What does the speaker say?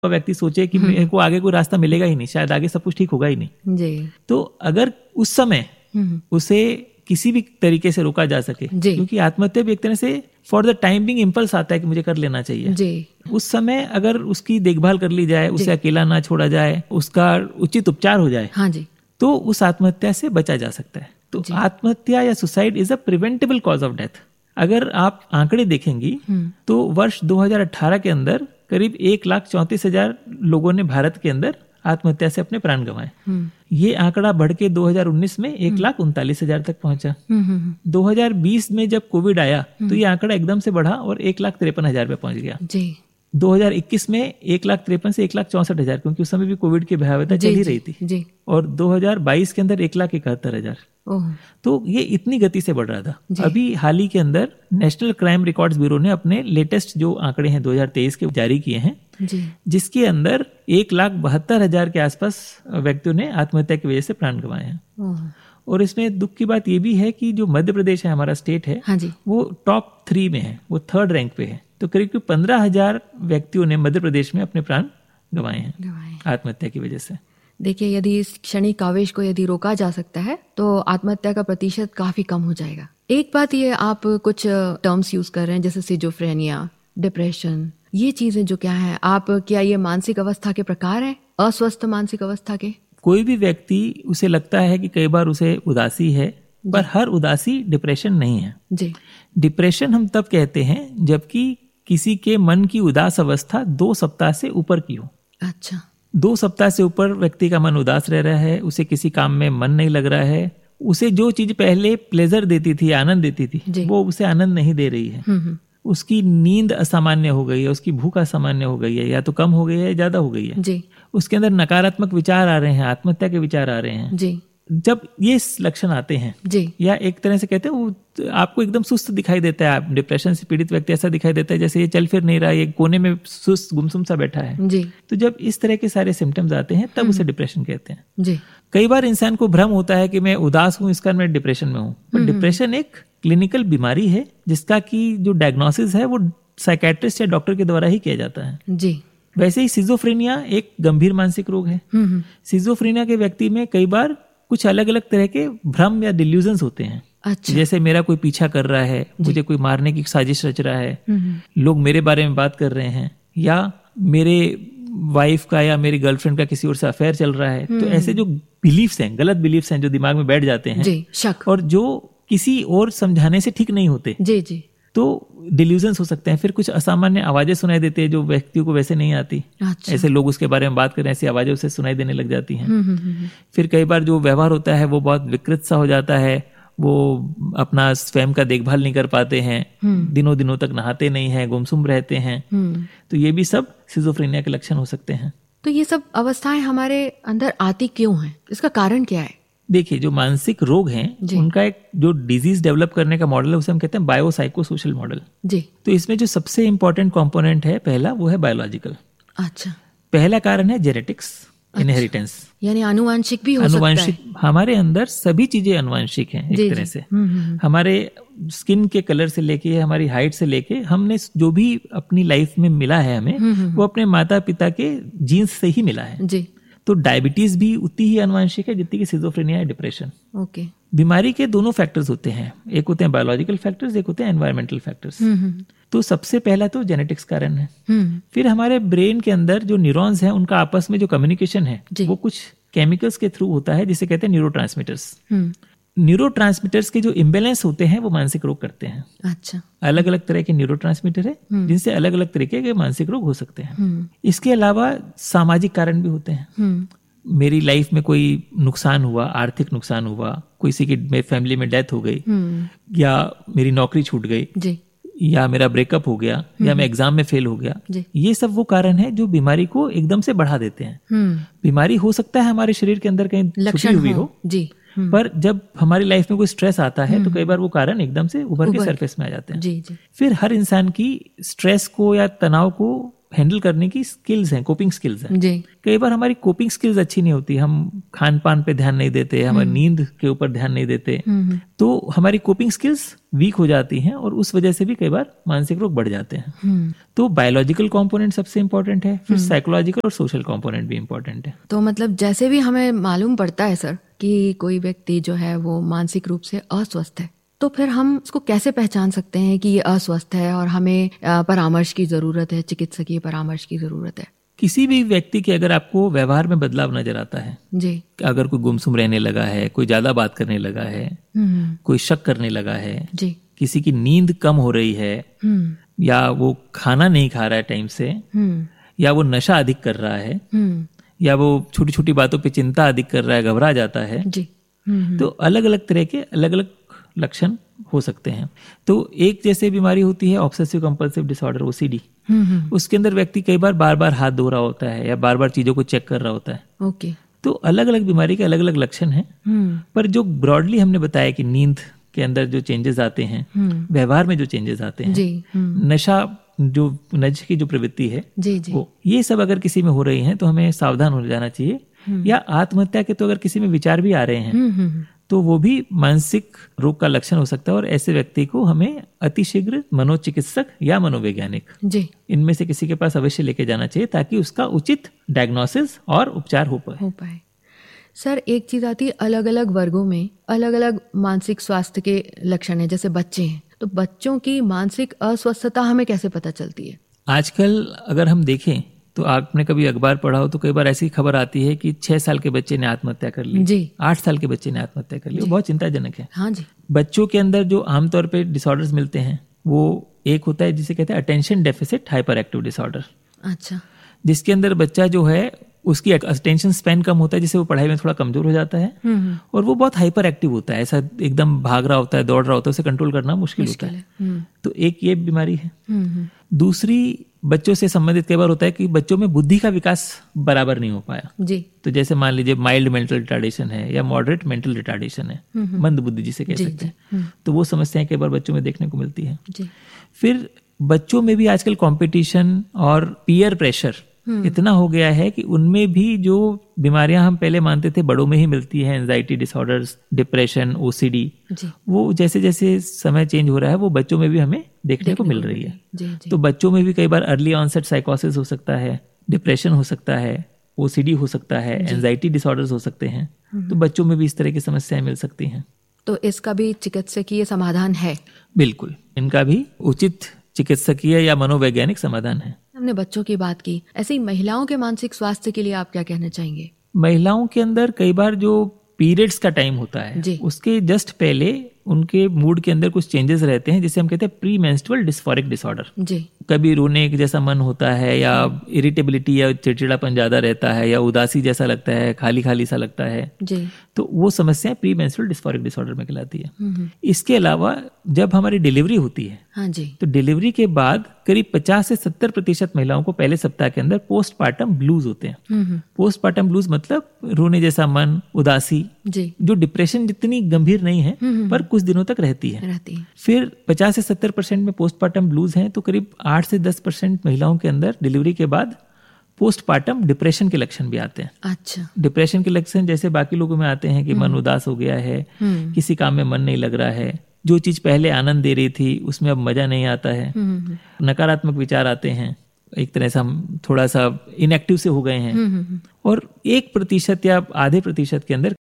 व्यक्ति सोचे कि मेरे को आगे कोई रास्ता मिलेगा ही नहीं, शायद आगे सब कुछ ठीक होगा ही नहीं जी। तो अगर उस समय उसे किसी भी तरीके से रोका जा सके, क्योंकि आत्महत्या भी एक तरह से for the time being impulse आता है कि मुझे कर लेना चाहिए जी। उस समय अगर उसकी देखभाल कर ली जाए, उसे अकेला ना छोड़ा जाए, उसका उचित उपचार हो जाए, हाँ जी, तो उस आत्महत्या से बचा जा सकता है। तो आत्महत्या या suicide is a preventable cause of death. अगर आप आंकड़े देखेंगी तो वर्ष 2018 के अंदर करीब 1,34,000 लोगों ने भारत के अंदर आत्महत्या से अपने प्राण गंवाए। ये आंकड़ा बढ़ के 2019 में 1,39,000 तक पहुंचा। 2020 में जब कोविड आया तो ये आंकड़ा एकदम से बढ़ा और 1,53,000 पे पहुंच गया जी। 2021 में 1,53,000 से 1,64,000, क्योंकि उस समय भी कोविड की भयावहता चल ही रही थी जी। और 2022 के अंदर 1,71,000। तो ये इतनी गति से बढ़ रहा था। अभी हाल ही के अंदर नेशनल क्राइम रिकॉर्ड्स ब्यूरो ने अपने लेटेस्ट जो आंकड़े हैं 2023 के जारी किए हैं जी। जिसके अंदर 1,72,000 के आसपास व्यक्तियों ने आत्महत्या की वजह से प्राण गंवाए हैं। और इसमें दुख की बात ये भी है कि जो मध्य प्रदेश है, हमारा स्टेट है, हाँ जी, वो टॉप 3 में है, वो 3rd रैंक पे है। तो करीब 15,000 व्यक्तियों ने मध्य प्रदेश में अपने प्राण गंवाए हैं आत्महत्या की वजह से। देखिए, यदि इस क्षणिक आवेश को यदि रोका जा सकता है तो आत्महत्या का प्रतिशत काफी कम हो जाएगा। एक बात ये, आप कुछ टर्म्स यूज कर रहे हैं जैसे सिजोफ्रेनिया, डिप्रेशन, ये चीजें जो क्या है, आप क्या ये मानसिक अवस्था के प्रकार हैं, अस्वस्थ मानसिक अवस्था के? कोई भी व्यक्ति उसे लगता है कि कई बार उसे उदासी है, पर हर उदासी डिप्रेशन नहीं है जी। डिप्रेशन हम तब कहते हैं जबकि किसी के मन की उदास अवस्था 2 सप्ताह से ऊपर की हो। अच्छा। 2 सप्ताह से ऊपर व्यक्ति का मन उदास रह रहा है, उसे किसी काम में मन नहीं लग रहा है, उसे जो चीज पहले प्लेजर देती थी, आनंद देती थी, वो उसे आनंद नहीं दे रही है। उसकी नींद असामान्य हो गई है, उसकी भूख असामान्य हो गई है, या तो कम हो गई है या ज्यादा हो गई है जी। उसके अंदर नकारात्मक विचार आ रहे हैं, आत्महत्या के विचार आ रहे हैं जी। जब ये लक्षण आते हैं जी, या एक तरह से कहते हैं वो आपको एकदम सुस्त दिखाई देता है, आप डिप्रेशन से पीड़ित व्यक्ति ऐसा दिखाई देता है जैसे ये चल फिर नहीं रहा, ये कोने में सुस्त गुमसुम सा बैठा है जी। तो जब इस तरह के सारे सिम्टम्स आते हैं तब उसे डिप्रेशन कहते हैं जी। कई बार इंसान को भ्रम होता है कि मैं उदास हूं, इसका मैं डिप्रेशन में हूं, पर डिप्रेशन एक क्लिनिकल बीमारी है जिसका की जो डायग्नोसिस है वो साइकेट्रिस्ट या डॉक्टर के द्वारा ही किया जाता है जी। वैसे ही सिजोफ्रेनिया एक गंभीर मानसिक रोग है। सिजोफ्रेनिया के व्यक्ति में कई बार कुछ अलग अलग तरह के भ्रम या डिल्यूजन्स होते हैं। अच्छा। जैसे मेरा कोई पीछा कर रहा है, मुझे कोई मारने की साजिश रच रहा है, लोग मेरे बारे में बात कर रहे हैं, या मेरे वाइफ का या मेरी गर्लफ्रेंड का किसी और से अफेयर चल रहा है। तो ऐसे जो बिलीफ्स हैं, गलत बिलीफ्स हैं जो दिमाग में बैठ जाते हैं जी, शक, और जो किसी और समझाने से ठीक नहीं होते जी जी, तो डिल्यूजन्स हो सकते हैं। फिर कुछ असामान्य आवाजें सुनाई देती है जो व्यक्तियों को वैसे नहीं आती। अच्छा। ऐसे लोग उसके बारे में बात करें, ऐसी आवाजें उसे सुनाई देने लग जाती हैं। फिर कई बार जो व्यवहार होता है वो बहुत विकृत सा हो जाता है, वो अपना स्वयं का देखभाल नहीं कर पाते हैं, दिनों दिनों तक नहाते नहीं हैं, गुमसुम रहते हैं। तो ये भी सब सिजोफ्रेनिया के लक्षण हो सकते हैं। तो ये सब अवस्थाएं हमारे अंदर आती क्यों हैं, इसका कारण क्या है? देखिए, जो मानसिक रोग हैं उनका एक जो डिजीज डेवलप करने का मॉडल है उसे हम कहते हैं बायोसाइकोसोशल मॉडल जी। तो इसमें जो सबसे इंपॉर्टेंट कंपोनेंट है पहला, वो है बायोलॉजिकल। अच्छा। पहला कारण है जेनेटिक्स, इनहेरिटेंस, यानी आनुवांशिक भी हो सकता है। हमारे अंदर सभी चीजें आनुवांशिक हैं एक तरह से। हमारे स्किन के कलर से लेके, हमारी हाइट से लेके, हमने जो भी अपनी लाइफ में मिला है हमें, वो अपने माता पिता के जीन्स से ही मिला है जी। तो डायबिटीज भी उतनी ही आनुवांशिक है जितनी कि सिजोफ्रेनिया या डिप्रेशन। ओके। बीमारी के दोनों फैक्टर्स होते हैं, एक होते हैं बायोलॉजिकल फैक्टर्स, एक होते हैं एनवायरमेंटल फैक्टर्स। तो सबसे पहला तो जेनेटिक्स कारण है। फिर हमारे ब्रेन के अंदर जो न्यूरॉन्स हैं उनका आपस में जो कम्युनिकेशन है वो कुछ केमिकल्स के थ्रू होता है जिसे कहते हैं न्यूरोट्रांसमीटर्स। न्यूरोट्रांसमीटर्स के जो इम्बैलेंस होते हैं वो मानसिक रोग करते हैं। अच्छा। अलग अलग तरह के न्यूरोट्रांसमीटर है जिनसे अलग अलग तरीके के मानसिक रोग हो सकते हैं। इसके अलावा सामाजिक कारण भी होते हैं। मेरी लाइफ में कोई नुकसान हुआ, आर्थिक नुकसान हुआ, किसी की मेरी फैमिली में डेथ हो गई, या मेरी नौकरी छूट गई जी, या मेरा ब्रेकअप हो गया, या मैं एग्जाम में फेल हो गया, ये सब वो कारण है जो बीमारी को एकदम से बढ़ा देते हैं। बीमारी हो सकता है हमारे शरीर के अंदर कहीं छुपी हुई हो जी, पर जब हमारी लाइफ में कोई स्ट्रेस आता है तो कई बार वो कारण एकदम से उभर के सरफेस में आ जाते हैं जी जी। फिर हर इंसान की स्ट्रेस को या तनाव को हैंडल करने की स्किल्स हैं, कोपिंग स्किल्स हैं। जी। कई बार हमारी कोपिंग स्किल्स अच्छी नहीं होती, हम खान पान पे ध्यान नहीं देते, हमारी नींद के ऊपर ध्यान नहीं देते, तो हमारी कोपिंग स्किल्स वीक हो जाती हैं और उस वजह से भी कई बार मानसिक रोग बढ़ जाते हैं। तो बायोलॉजिकल कंपोनेंट सबसे इंपॉर्टेंट है, फिर साइकोलॉजिकल और सोशल कंपोनेंट भी इंपॉर्टेंट है। तो मतलब जैसे भी हमें मालूम पड़ता है सर कि कोई व्यक्ति जो है वो मानसिक रूप से अस्वस्थ है, तो फिर हम उसको कैसे पहचान सकते हैं कि ये अस्वस्थ है और हमें परामर्श की जरूरत है, चिकित्सकीय परामर्श की जरूरत है? किसी भी व्यक्ति के अगर आपको व्यवहार में बदलाव नजर आता है जी, अगर कोई गुमसुम रहने लगा है, कोई ज्यादा बात करने लगा है, कोई शक करने लगा है जी, किसी की नींद कम हो रही है, या वो खाना नहीं खा रहा है टाइम से, या वो नशा अधिक कर रहा है, या वो छोटी छोटी बातों पे चिंता अधिक कर रहा है, घबरा जाता है जी, तो अलग अलग तरह के अलग अलग लक्षण हो सकते हैं। तो एक जैसे बीमारी होती है ऑब्सेसिव कंपल्सिव डिसऑर्डर, OCD। उसके अंदर व्यक्ति कई बार बार हाथ धो रहा होता है या बार बार चीजों को चेक कर रहा होता है। ओके। तो अलग अलग बीमारी के अलग अलग लक्षण हैं, पर जो ब्रॉडली हमने बताया कि नींद के अंदर जो चेंजेस आते हैं, व्यवहार में जो चेंजेस आते हैं, नशा जो नशे की जो प्रवृत्ति है जी, जी, वो, ये सब अगर किसी में हो रही है तो हमें सावधान हो जाना चाहिए। या आत्महत्या के तो अगर किसी में विचार भी आ रहे हैं तो वो भी मानसिक रोग का लक्षण हो सकता है, और ऐसे व्यक्ति को हमें अतिशीघ्र मनोचिकित्सक या मनोवैज्ञानिक जी, इनमें से किसी के पास अवश्य लेके जाना चाहिए ताकि उसका उचित डायग्नोसिस और उपचार हो पाए। सर एक चीज आती है, अलग अलग वर्गों में अलग अलग मानसिक स्वास्थ्य के लक्षण हैं। जैसे बच्चे हैं तो बच्चों की मानसिक अस्वस्थता हमें कैसे पता चलती है? आजकल अगर हम देखें तो आपने कभी अखबार पढ़ा हो तो कई बार ऐसी खबर आती है कि 6 साल के बच्चे ने आत्महत्या कर ली जी, 8 साल के बच्चे ने आत्महत्या कर ली। वो बहुत चिंताजनक है। हाँ जी। बच्चों के अंदर जो आमतौर पे डिसऑर्डर्स मिलते हैं वो एक होता है जिसे कहते हैं attention deficit hyper active disorder. अच्छा। जिसके अंदर बच्चा जो है उसकी अटेंशन स्पैन कम होता है, जिससे वो पढ़ाई में थोड़ा कमजोर हो जाता है और वो बहुत हाइपर एक्टिव होता है, ऐसा एकदम भाग रहा होता है, दौड़ रहा होता है, उसे कंट्रोल करना मुश्किल होता है। तो एक ये बीमारी है। दूसरी बच्चों से संबंधित कई बार होता है कि बच्चों में बुद्धि का विकास बराबर नहीं हो पाया जी। तो जैसे मान लीजिए माइल्ड मेंटल रिटार्डेशन है या मॉडरेट मेंटल रिटार्डेशन है, मंद बुद्धि जिसे कह सकते हैं, तो वो समस्याएं कई बार बच्चों में देखने को मिलती है जी। फिर बच्चों में भी आजकल कंपटीशन और पीयर प्रेशर इतना हो गया है कि उनमें भी जो बीमारियां हम पहले मानते थे बड़ों में ही मिलती है, एंजाइटी डिसऑर्डर्स, डिप्रेशन, OCD, वो जैसे जैसे समय चेंज हो रहा है वो बच्चों में भी हमें देखने को मिल रही है जी। तो बच्चों में भी कई बार अर्ली ऑनसेट साइकोसिस हो सकता है, डिप्रेशन हो सकता है, OCD हो सकता है, एंजाइटी डिसऑर्डर्स हो सकते हैं। तो बच्चों में भी इस तरह की समस्याएं मिल सकती हैं। तो इसका भी चिकित्सकीय समाधान है? बिल्कुल, इनका भी उचित चिकित्सकीय या मनोवैज्ञानिक समाधान है। हमने बच्चों की बात की, ऐसे ही महिलाओं के मानसिक स्वास्थ्य के लिए आप क्या कहना चाहेंगे? महिलाओं के अंदर कई बार जो पीरियड्स का टाइम होता है उसके जस्ट पहले उनके मूड के अंदर कुछ चेंजेस रहते हैं जिसे हम कहते हैं प्री मेंस्ट्रुअल डिस्फोरिक डिसऑर्डर जी। कभी रोने जैसा मन होता है या इरिटेबिलिटी या चिड़चिड़ापन ज्यादा रहता है या उदासी जैसा लगता है, खाली खाली सा लगता है जी। तो वो समस्याएं प्री मेंस्ट्रुअल डिस्फोरिक डिसऑर्डर में कहलाती है। इसके अलावा जब हमारी डिलीवरी होती है हाँ जी, तो डिलीवरी के बाद करीब 50 से 70% महिलाओं को पहले सप्ताह के अंदर पोस्टपार्टम ब्लूज होते हैं। पोस्टपार्टम ब्लूज मतलब रोने जैसा मन, उदासी जी, जो डिप्रेशन जितनी गंभीर नहीं है पर कुछ दिनों तक रहती है। फिर 50 से 70% में पोस्टपार्टम ब्लूज हैं, तो करीब 8 से 10% महिलाओं के अंदर डिलीवरी के बाद पोस्टपार्टम डिप्रेशन के लक्षण भी आते हैं। अच्छा। डिप्रेशन के लक्षण जैसे बाकी लोगों में आते हैं कि मन उदास हो गया है, किसी काम में मन नहीं लग रहा है, जो चीज पहले आनंद दे रही थी उसमें अब मजा नहीं आता है, नकारात्मक विचार आते हैं, एक तरह से हम थोड़ा सा इनएक्टिव से हो गए हैं, और 1% या आधे प्रतिशत के अंदर